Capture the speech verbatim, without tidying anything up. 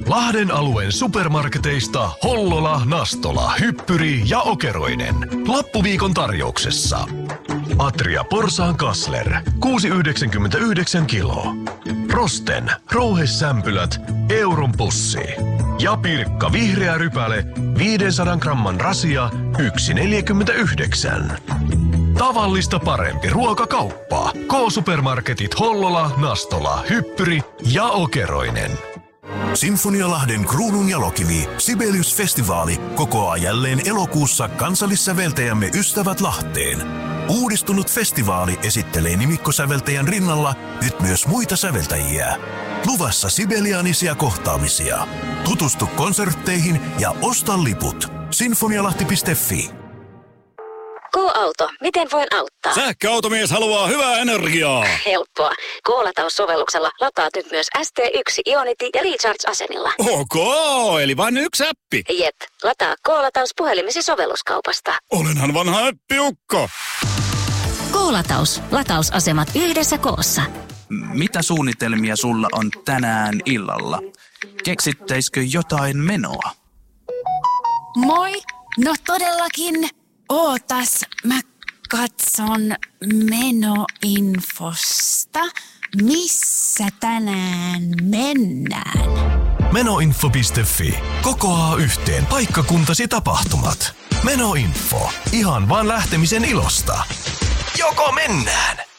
Lahden alueen supermarketeista Hollola, Nastola, Hyppyri ja Okeroinen. Lappuviikon tarjouksessa. Atria Porsaan Kassler, kuusi yhdeksänkymmentäyhdeksän kiloa. Rosten, rouhesämpylät, euron pussi. Ja Pirkka vihreä rypäle, viisisataa gramman rasia, yksi neljäkymmentäyhdeksän. Tavallista parempi ruokakauppa. K-supermarketit Hollola, Nastola, Hyppyri ja Okeroinen. Sinfonialahden kruunun jalokivi, Sibelius-festivaali, kokoaa jälleen elokuussa kansallissäveltäjämme Ystävät Lahteen. Uudistunut festivaali esittelee nimikkosäveltäjän rinnalla nyt myös muita säveltäjiä. Luvassa sibelianisia kohtaamisia. Tutustu konsertteihin ja osta liput. sinfonialahti piste fi. K-auto, miten voin auttaa? Sähköautomies haluaa hyvää energiaa. Helppoa. K-lataus-sovelluksella lataat nyt myös S T yksi Ionity ja Recharge-asemilla. Ok, eli vain yksi appi. Jep, lataa K-lataus puhelimesi sovelluskaupasta. Olenhan vanha appiukko. K-lataus. Latausasemat yhdessä koossa. Mitä suunnitelmia sulla on tänään illalla? Keksittäisikö jotain menoa? Moi! No todellakin. Ootas, mä katson menoinfosta. Missä tänään mennään? Menoinfo piste fi. Kokoaa yhteen paikkakuntasi tapahtumat. Menoinfo. Ihan vaan lähtemisen ilosta. Joko mennään?